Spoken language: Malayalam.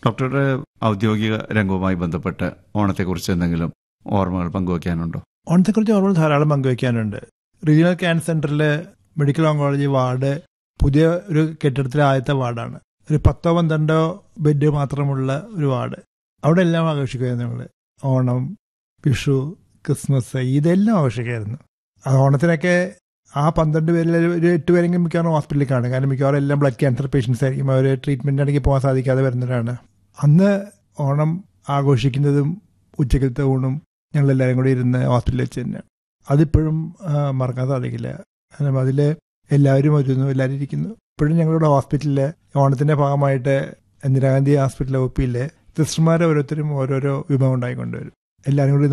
ഡോക്ടറുടെ ഔദ്യോഗിക രംഗവുമായി ബന്ധപ്പെട്ട് ഓണത്തെക്കുറിച്ച് എന്തെങ്കിലും ഓർമ്മകൾ പങ്കുവയ്ക്കാനുണ്ടോ? ഓണത്തെക്കുറിച്ച് ഓർമ്മകൾ ധാരാളം പങ്കുവയ്ക്കാനുണ്ട്. റീജിയണൽ ക്യാൻസർ സെന്ററിൽ മെഡിക്കൽ ഓങ്കോളജി വാർഡ് പുതിയ ഒരു കെട്ടിടത്തിലെ ആദ്യത്തെ വാർഡാണ്. ഒരു 10-12 ബെഡ് മാത്രമുള്ള ഒരു വാർഡ്. അവിടെ എല്ലാം ആഘോഷിക്കുമായിരുന്നു ഞങ്ങൾ. ഓണം, വിഷു, ക്രിസ്മസ്, ഇതെല്ലാം ആഘോഷിക്കുമായിരുന്നു. ആ ഓണത്തിനൊക്കെ ആ 12 പേരിൽ ഒരു 8 പേരെങ്കിലും മിക്കവാറും ഹോസ്പിറ്റലിൽ കാണും. കാരണം മിക്കവാറും എല്ലാം ബ്ലഡ് ക്യാൻസർ പേഷ്യൻസ് ആയിരിക്കും. അവർ ട്രീറ്റ്മെൻ്റ് ആണെങ്കിൽ പോകാൻ സാധിക്കാതെ വരുന്നവരാണ്. അന്ന് ഓണം ആഘോഷിക്കുന്നതും ഉച്ചക്കലത്തെ ഊണും ഞങ്ങളെല്ലാവരും കൂടി ഇരുന്ന് ഹോസ്പിറ്റലിൽ വെച്ച് തന്നെയാണ്. അതിപ്പോഴും മറക്കാൻ സാധിക്കില്ല. കാരണം അതിൽ എല്ലാവരും വരുന്നു, എല്ലാവരും ഇരിക്കുന്നു. ഇപ്പോഴും ഞങ്ങളുടെ ഹോസ്പിറ്റലിൽ ഓണത്തിൻ്റെ ഭാഗമായിട്ട് ഇന്ദിരാഗാന്ധി ഹോസ്പിറ്റലിലെ ഒ പിയിൽ സിസ്റ്റർമാർ ഓരോരുത്തരും ഓരോരോ വിഭവം ഉണ്ടായിക്കൊണ്ടുവരും. എല്ലാവരും കൂടി